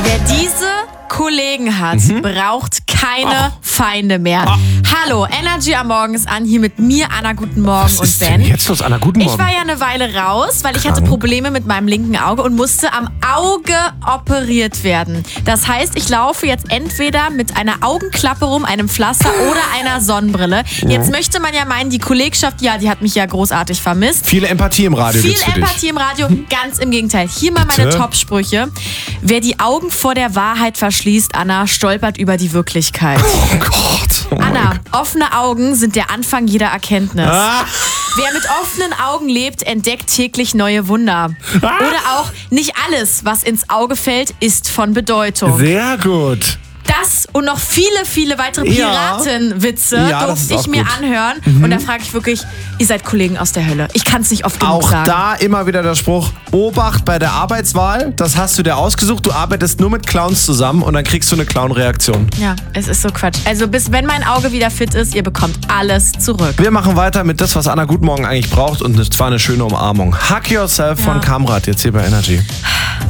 Wer diese Kollegen hat, braucht keine Feinde mehr. Hallo, Energy am Morgen ist an, hier mit mir, Anna, guten Morgen. Was und ist Ben. denn jetzt los, Anna? Guten Morgen. Ich war ja eine Weile raus, weil ich hatte Probleme mit meinem linken Auge und musste am Auge operiert werden. Das heißt, ich laufe jetzt entweder mit einer Augenklappe rum, einem Pflaster oder einer Sonnenbrille. Jetzt möchte man ja meinen, die Kollegschaft, ja, die hat mich ja großartig vermisst. Viel Empathie im Radio Viel gibt's für dich. Empathie im Radio, ganz im Gegenteil. Hier mal meine Bitte? Top-Sprüche. Wer die Augen vor der Wahrheit verschließt, Anna, stolpert über die Wirklichkeit. Oh Gott. Oh Anna, offene Augen sind der Anfang jeder Erkenntnis. Ah. Wer mit offenen Augen lebt, entdeckt täglich neue Wunder. Oder auch, nicht alles, was ins Auge fällt, ist von Bedeutung. Sehr gut. Das und noch viele, viele weitere Ja. Piratenwitze Ja, das ist durfte ich auch mir gut. anhören. Und da frage ich wirklich, ihr seid Kollegen aus der Hölle. Ich kann es nicht oft genug Auch sagen. da immer wieder der Spruch, Obacht bei der Arbeitswahl, das hast du dir ausgesucht, du arbeitest nur mit Clowns zusammen und dann kriegst du eine Clown-Reaktion. Ja, es ist so Quatsch. Also bis wenn mein Auge wieder fit ist, ihr bekommt alles zurück. Wir machen weiter mit das, was Anna Guten Morgen eigentlich braucht und es war eine schöne Umarmung. Hug Yourself von Kamrat, jetzt hier bei Energy.